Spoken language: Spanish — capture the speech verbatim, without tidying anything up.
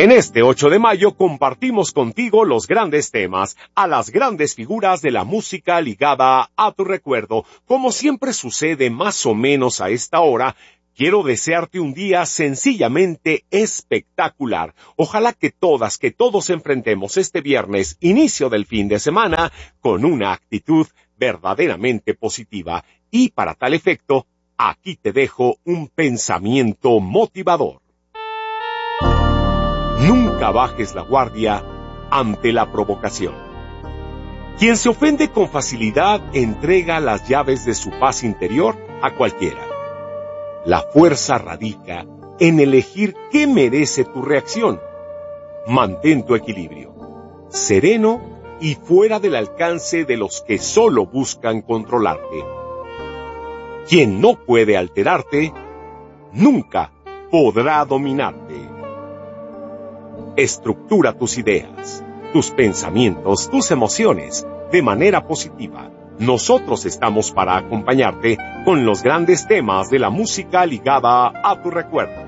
En este ocho de mayo compartimos contigo los grandes temas, a las grandes figuras de la música ligada a tu recuerdo. Como siempre sucede más o menos a esta hora, quiero desearte un día sencillamente espectacular. Ojalá que todas, que todos enfrentemos este viernes, inicio del fin de semana, con una actitud verdaderamente positiva. Y para tal efecto, aquí te dejo un pensamiento motivador. Nunca bajes la guardia ante la provocación. Quien se ofende con facilidad entrega las llaves de su paz interior a cualquiera. La fuerza radica en elegir qué merece tu reacción. Mantén tu equilibrio, sereno y fuera del alcance de los que solo buscan controlarte. Quien no puede alterarte, nunca podrá dominarte. Estructura tus ideas, tus pensamientos, tus emociones de manera positiva. Nosotros estamos para acompañarte con los grandes temas de la música ligada a tu recuerdo.